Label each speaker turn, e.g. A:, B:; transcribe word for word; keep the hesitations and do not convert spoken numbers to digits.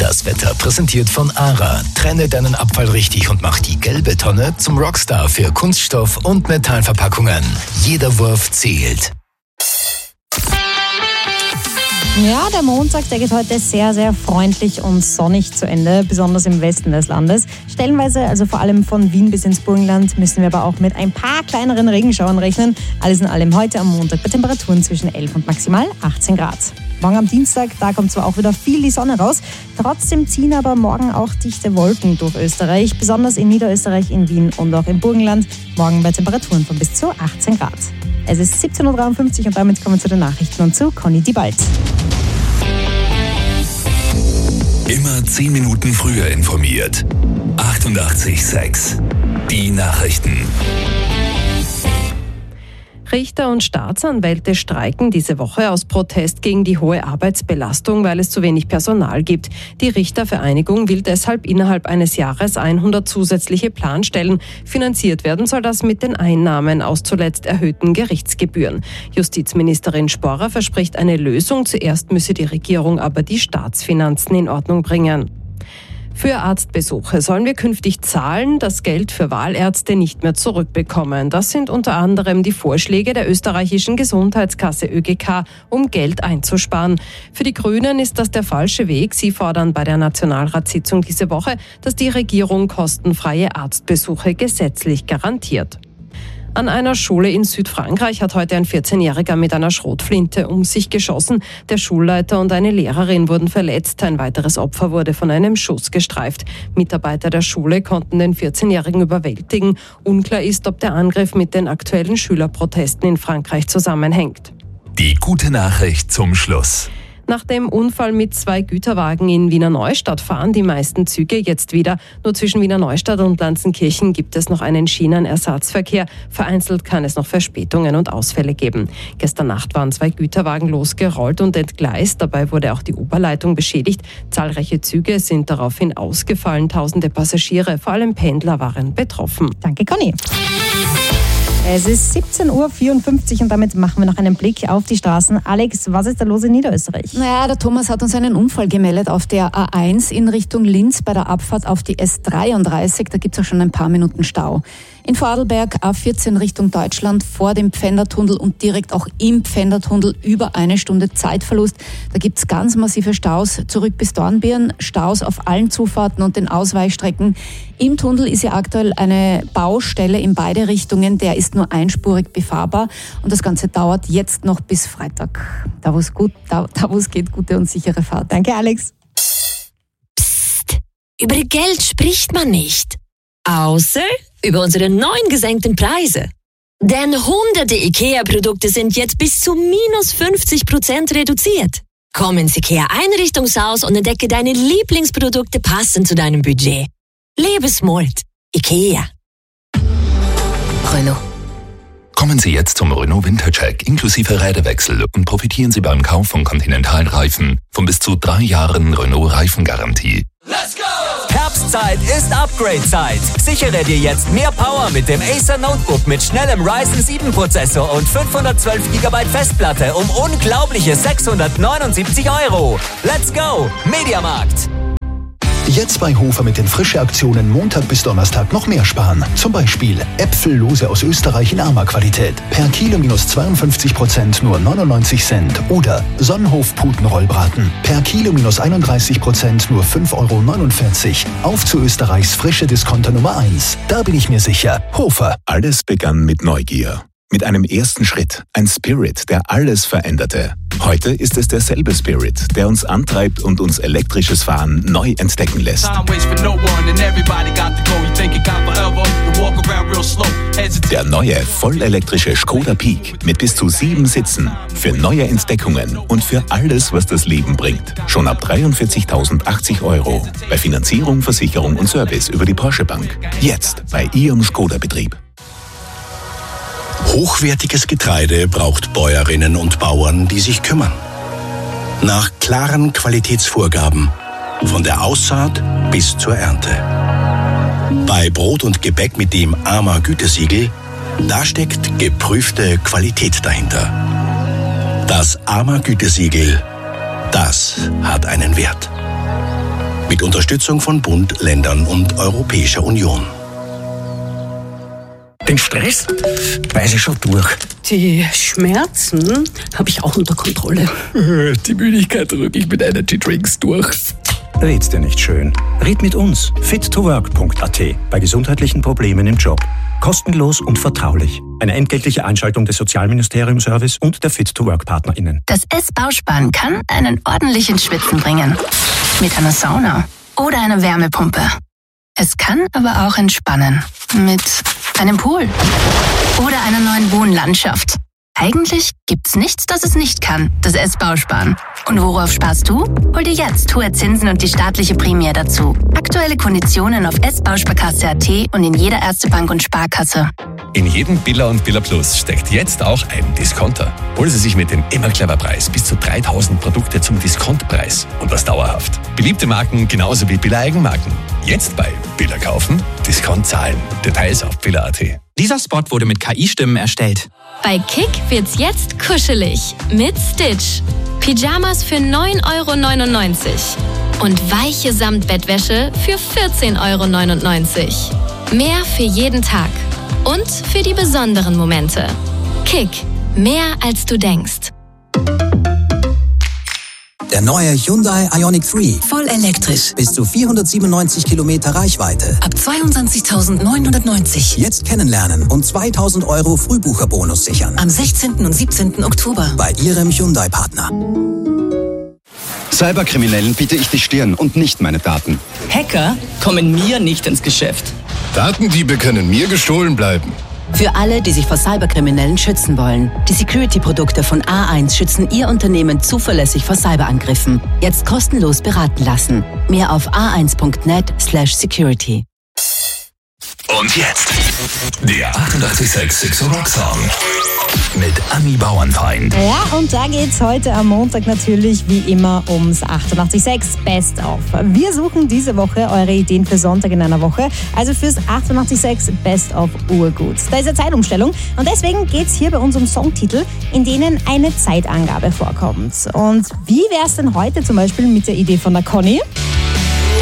A: Das Wetter präsentiert von ARA. Trenne deinen Abfall richtig und mach die gelbe Tonne zum Rockstar für Kunststoff- und Metallverpackungen. Jeder Wurf zählt.
B: Ja, der Montag, der geht heute sehr, sehr freundlich und sonnig zu Ende, besonders im Westen des Landes. Stellenweise, also vor allem von Wien bis ins Burgenland, müssen wir aber auch mit ein paar kleineren Regenschauern rechnen. Alles in allem heute am Montag bei Temperaturen zwischen elf und maximal achtzehn Grad. Morgen am Dienstag, da kommt zwar auch wieder viel die Sonne raus, trotzdem ziehen aber morgen auch dichte Wolken durch Österreich, besonders in Niederösterreich, in Wien und auch im Burgenland. Morgen bei Temperaturen von bis zu achtzehn Grad. Es ist siebzehn Uhr dreiundfünfzig und damit kommen wir zu den Nachrichten und zu Conny Diebald.
A: Immer zehn Minuten früher informiert. achtundachtzig Komma sechs. Die Nachrichten.
C: Richter und Staatsanwälte streiken diese Woche aus Protest gegen die hohe Arbeitsbelastung, weil es zu wenig Personal gibt. Die Richtervereinigung will deshalb innerhalb eines Jahres hundert zusätzliche Planstellen. Finanziert werden soll das mit den Einnahmen aus zuletzt erhöhten Gerichtsgebühren. Justizministerin Sporrer verspricht eine Lösung. Zuerst müsse die Regierung aber die Staatsfinanzen in Ordnung bringen. Für Arztbesuche sollen wir künftig zahlen, das Geld für Wahlärzte nicht mehr zurückbekommen. Das sind unter anderem die Vorschläge der österreichischen Gesundheitskasse ÖGK, um Geld einzusparen. Für die Grünen ist das der falsche Weg. Sie fordern bei der Nationalratssitzung diese Woche, dass die Regierung kostenfreie Arztbesuche gesetzlich garantiert. An einer Schule in Südfrankreich hat heute ein vierzehnjähriger mit einer Schrotflinte um sich geschossen. Der Schulleiter und eine Lehrerin wurden verletzt. Ein weiteres Opfer wurde von einem Schuss gestreift. Mitarbeiter der Schule konnten den vierzehnjährigen überwältigen. Unklar ist, ob der Angriff mit den aktuellen Schülerprotesten in Frankreich zusammenhängt.
A: Die gute Nachricht zum Schluss.
C: Nach dem Unfall mit zwei Güterwagen in Wiener Neustadt fahren die meisten Züge jetzt wieder. Nur zwischen Wiener Neustadt und Lanzenkirchen gibt es noch einen Schienenersatzverkehr. Vereinzelt kann es noch Verspätungen und Ausfälle geben. Gestern Nacht waren zwei Güterwagen losgerollt und entgleist. Dabei wurde auch die Oberleitung beschädigt. Zahlreiche Züge sind daraufhin ausgefallen. Tausende Passagiere, vor allem Pendler, waren betroffen.
B: Danke, Conny. Es ist siebzehn Uhr vierundfünfzig und damit machen wir noch einen Blick auf die Straßen. Alex, was ist da los in Niederösterreich?
D: Naja, der Thomas hat uns einen Unfall gemeldet auf der A eins in Richtung Linz bei der Abfahrt auf die S dreiunddreißig. Da gibt es auch schon ein paar Minuten Stau. In Vorarlberg A vierzehn Richtung Deutschland vor dem Pfändertunnel und direkt auch im Pfändertunnel über eine Stunde Zeitverlust. Da gibt es ganz massive Staus zurück bis Dornbirn, Staus auf allen Zufahrten und den Ausweichstrecken. Im Tunnel ist ja aktuell eine Baustelle in beide Richtungen, der ist nur einspurig befahrbar und das Ganze dauert jetzt noch bis Freitag. Da wo es gut, da, da wo es geht, gute und sichere Fahrt.
B: Danke, Alex.
E: Psst, über Geld spricht man nicht. Außer über unsere neuen gesenkten Preise. Denn hunderte IKEA-Produkte sind jetzt bis zu minus fünfzig Prozent reduziert. Komm ins IKEA-Einrichtungshaus und entdecke deine Lieblingsprodukte passend zu deinem Budget. Lebe smart. IKEA.
A: Renault. Kommen Sie jetzt zum Renault Wintercheck inklusive Räderwechsel und profitieren Sie beim Kauf von Continental-Reifen von bis zu drei Jahren Renault-Reifengarantie.
F: Let's go! Herbstzeit ist Upgrade-Zeit. Sichere dir jetzt mehr Power mit dem Acer Notebook mit schnellem Ryzen sieben Prozessor und fünfhundertzwölf Gigabyte Festplatte um unglaubliche sechshundertneunundsiebzig Euro. Let's go! Mediamarkt.
G: Jetzt bei Hofer mit den Frische-Aktionen Montag bis Donnerstag noch mehr sparen. Zum Beispiel Äpfellose aus Österreich in armer Qualität. Per Kilo minus zweiundfünfzig Prozent nur neunundneunzig Cent. Oder Sonnenhof-Putenrollbraten. Per Kilo minus einunddreißig Prozent nur fünf Euro neunundvierzig. Auf zu Österreichs frische Discounter Nummer eins. Da bin ich mir sicher. Hofer.
H: Alles begann mit Neugier. Mit einem ersten Schritt. Ein Spirit, der alles veränderte. Heute ist es derselbe Spirit, der uns antreibt und uns elektrisches Fahren neu entdecken lässt. Der neue, vollelektrische Skoda Peak mit bis zu sieben Sitzen. Für neue Entdeckungen und für alles, was das Leben bringt. Schon ab dreiundvierzigtausendachtzig Euro. Bei Finanzierung, Versicherung und Service über die Porsche Bank. Jetzt bei Ihrem Skoda-Betrieb.
I: Hochwertiges Getreide braucht Bäuerinnen und Bauern, die sich kümmern. Nach klaren Qualitätsvorgaben, von der Aussaat bis zur Ernte. Bei Brot und Gebäck mit dem A M A Gütesiegel, da steckt geprüfte Qualität dahinter. Das A M A Gütesiegel, das hat einen Wert. Mit Unterstützung von Bund, Ländern und Europäischer Union.
J: Den Stress weiß ich schon durch.
K: Die Schmerzen habe ich auch unter Kontrolle.
J: Die Müdigkeit drücke ich mit Energy Drinks durch.
L: Red's dir nicht schön. Red mit uns. fit to work punkt a t bei gesundheitlichen Problemen im Job. Kostenlos und vertraulich. Eine entgeltliche Einschaltung des Sozialministerium-Service und der Fit-to-Work-PartnerInnen.
M: Das S-Bausparen kann einen ordentlichen Schwitzen bringen. Mit einer Sauna oder einer Wärmepumpe. Es kann aber auch entspannen. Mit einem Pool oder einer neuen Wohnlandschaft. Eigentlich gibt's nichts, das es nicht kann, das S-Bausparen. Und worauf sparst du? Hol dir jetzt hohe Zinsen und die staatliche Prämie dazu. Aktuelle Konditionen auf s bausparkasse punkt a t und in jeder Erste-Bank und Sparkasse.
N: In jedem Billa und Billa Plus steckt jetzt auch ein Discounter. Holen Sie sich mit dem Immer Clever Preis bis zu dreitausend Produkte zum Diskontpreis und das dauerhaft. Beliebte Marken genauso wie Billa Eigenmarken. Jetzt bei Billa kaufen, Discount zahlen. Details auf billa punkt a t.
O: Dieser Spot wurde mit K I-Stimmen erstellt.
P: Bei Kick wird's jetzt kuschelig mit Stitch. Pyjamas für neun Euro neunundneunzig und weiche Samtbettwäsche für vierzehn Euro neunundneunzig. Mehr für jeden Tag und für die besonderen Momente. Kick, mehr als du denkst.
Q: Der neue Hyundai Ioniq drei. Voll elektrisch. Bis zu vierhundertsiebenundneunzig Kilometer Reichweite. Ab zweiundzwanzigtausendneunhundertneunzig. Jetzt kennenlernen und zweitausend Euro Frühbucherbonus sichern. Am sechzehnten und siebzehnten Oktober. Bei Ihrem Hyundai-Partner.
R: Cyberkriminellen biete ich die Stirn und nicht meine Daten.
S: Hacker kommen mir nicht ins Geschäft.
R: Datendiebe können mir gestohlen bleiben.
T: Für alle, die sich vor Cyberkriminellen schützen wollen. Die Security-Produkte von A eins schützen Ihr Unternehmen zuverlässig vor Cyberangriffen. Jetzt kostenlos beraten lassen. Mehr auf a eins punkt net slash security.
A: Und jetzt der achtundachtzig Komma sechs Six Rock Song mit Ami Bauernfeind.
B: Ja, und da geht's heute am Montag natürlich wie immer ums achtundachtzig Komma sechs Best of. Wir suchen diese Woche eure Ideen für Sonntag in einer Woche, also fürs achtundachtzig Komma sechs Best of Urgut. Da ist eine Zeitumstellung und deswegen geht's hier bei uns um Songtitel, in denen eine Zeitangabe vorkommt. Und wie wär's denn heute zum Beispiel mit der Idee von der Conny?